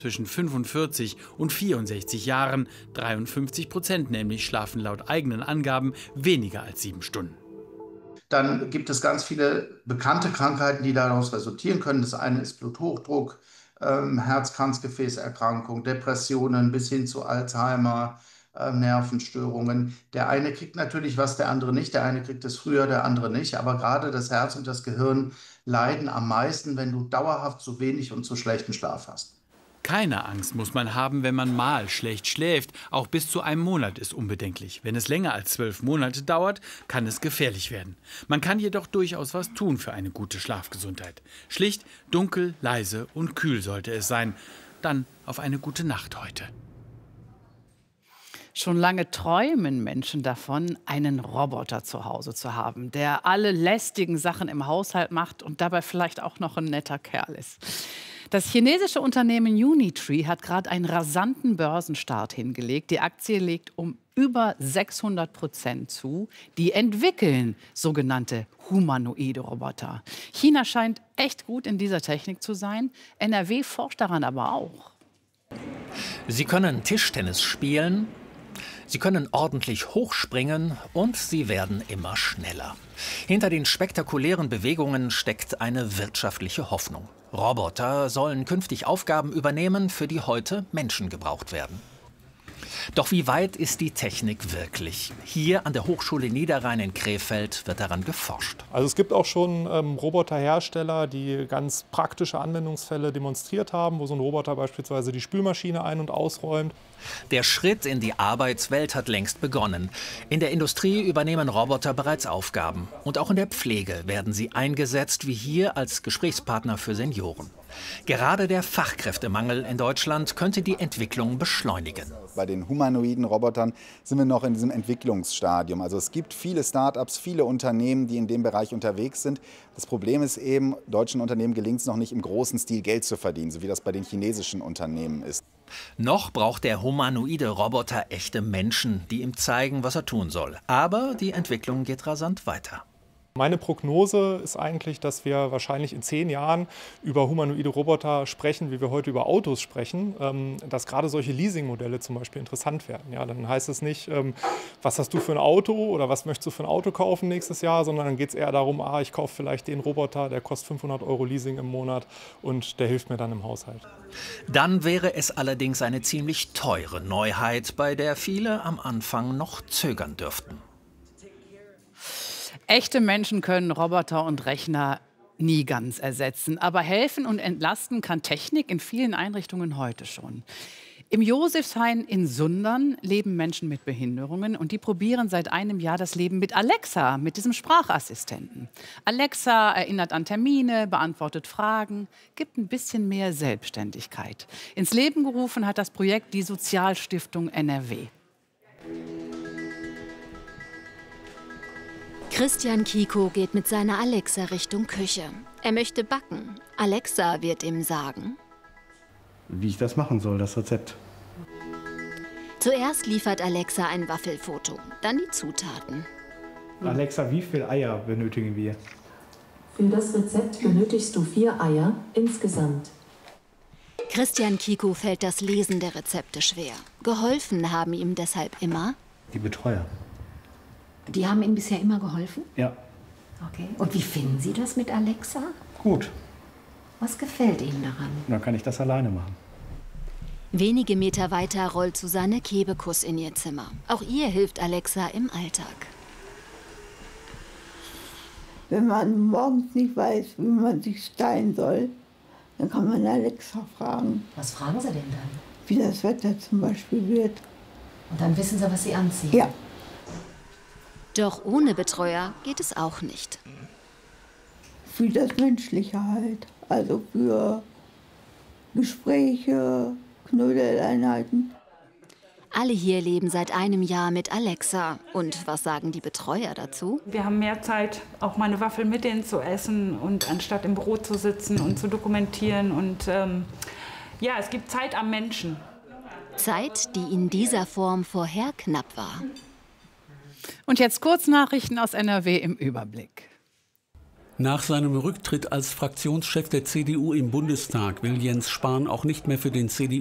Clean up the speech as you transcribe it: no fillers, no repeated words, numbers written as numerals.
Zwischen 45 und 64 Jahren, 53% nämlich, schlafen laut eigenen Angaben weniger als 7 Stunden. Dann gibt es ganz viele bekannte Krankheiten, die daraus resultieren können. Das eine ist Bluthochdruck, Herz-Kranzgefäßerkrankung, Depressionen bis hin zu Alzheimer, Nervenstörungen. Der eine kriegt natürlich was, der andere nicht. Der eine kriegt es früher, der andere nicht. Aber gerade das Herz und das Gehirn leiden am meisten, wenn du dauerhaft zu wenig und zu schlechten Schlaf hast. Keine Angst muss man haben, wenn man mal schlecht schläft. Auch bis zu einem Monat ist unbedenklich. Wenn es länger als 12 Monate dauert, kann es gefährlich werden. Man kann jedoch durchaus was tun für eine gute Schlafgesundheit. Schlicht, dunkel, leise und kühl sollte es sein. Dann auf eine gute Nacht heute. Schon lange träumen Menschen davon, einen Roboter zu Hause zu haben, der alle lästigen Sachen im Haushalt macht und dabei vielleicht auch noch ein netter Kerl ist. Das chinesische Unternehmen Unitree hat gerade einen rasanten Börsenstart hingelegt. Die Aktie legt um über 600% zu. Die entwickeln sogenannte humanoide Roboter. China scheint echt gut in dieser Technik zu sein. NRW forscht daran aber auch. Sie können Tischtennis spielen, sie können ordentlich hochspringen und sie werden immer schneller. Hinter den spektakulären Bewegungen steckt eine wirtschaftliche Hoffnung. Roboter sollen künftig Aufgaben übernehmen, für die heute Menschen gebraucht werden. Doch wie weit ist die Technik wirklich? Hier an der Hochschule Niederrhein in Krefeld wird daran geforscht. Also es gibt auch schon Roboterhersteller, die ganz praktische Anwendungsfälle demonstriert haben, wo so ein Roboter beispielsweise die Spülmaschine ein- und ausräumt. Der Schritt in die Arbeitswelt hat längst begonnen. In der Industrie übernehmen Roboter bereits Aufgaben. Und auch in der Pflege werden sie eingesetzt, wie hier als Gesprächspartner für Senioren. Gerade der Fachkräftemangel in Deutschland könnte die Entwicklung beschleunigen. Bei den humanoiden Robotern sind wir noch in diesem Entwicklungsstadium. Also es gibt viele Start-ups, viele Unternehmen, die in dem Bereich unterwegs sind. Das Problem ist eben, deutschen Unternehmen gelingt es noch nicht im großen Stil Geld zu verdienen, so wie das bei den chinesischen Unternehmen ist. Noch braucht der humanoide Roboter echte Menschen, die ihm zeigen, was er tun soll. Aber die Entwicklung geht rasant weiter. Meine Prognose ist eigentlich, dass wir wahrscheinlich in 10 Jahren über humanoide Roboter sprechen, wie wir heute über Autos sprechen, dass gerade solche Leasingmodelle zum Beispiel interessant werden. Ja, dann heißt es nicht, was hast du für ein Auto oder was möchtest du für ein Auto kaufen nächstes Jahr, sondern dann geht es eher darum, ich kaufe vielleicht den Roboter, der kostet 500 € Leasing im Monat und der hilft mir dann im Haushalt. Dann wäre es allerdings eine ziemlich teure Neuheit, bei der viele am Anfang noch zögern dürften. Echte Menschen können Roboter und Rechner nie ganz ersetzen. Aber helfen und entlasten kann Technik in vielen Einrichtungen heute schon. Im Josefshain in Sundern leben Menschen mit Behinderungen und die probieren seit einem Jahr das Leben mit Alexa, mit diesem Sprachassistenten. Alexa erinnert an Termine, beantwortet Fragen, gibt ein bisschen mehr Selbstständigkeit. Ins Leben gerufen hat das Projekt die Sozialstiftung NRW. Christian Kiko geht mit seiner Alexa Richtung Küche. Er möchte backen. Alexa wird ihm sagen, wie ich das machen soll, das Rezept. Zuerst liefert Alexa ein Waffelfoto, dann die Zutaten. Alexa, wie viele Eier benötigen wir? Für das Rezept benötigst du 4 Eier insgesamt. Christian Kiko fällt das Lesen der Rezepte schwer. Geholfen haben ihm deshalb immer Die Betreuer. Die haben Ihnen bisher immer geholfen? Ja. Okay. Und wie finden Sie das mit Alexa? Gut. Was gefällt Ihnen daran? Dann kann ich das alleine machen. Wenige Meter weiter rollt Susanne Kebekus in ihr Zimmer. Auch ihr hilft Alexa im Alltag. Wenn man morgens nicht weiß, wie man sich stylen soll, dann kann man Alexa fragen. Was fragen Sie denn dann? Wie das Wetter zum Beispiel wird. Und dann wissen Sie, was Sie anziehen? Ja. Doch ohne Betreuer geht es auch nicht. Für das Menschliche halt. Also für Gespräche, Knödeleinheiten. Alle hier leben seit einem Jahr mit Alexa. Und was sagen die Betreuer dazu? Wir haben mehr Zeit, auch mal eine Waffel mit denen zu essen und anstatt im Büro zu sitzen und zu dokumentieren. Und ja, es gibt Zeit am Menschen. Zeit, die in dieser Form vorher knapp war. Und jetzt Kurznachrichten aus NRW im Überblick. Nach seinem Rücktritt als Fraktionschef der CDU im Bundestag will Jens Spahn auch nicht mehr für den CDU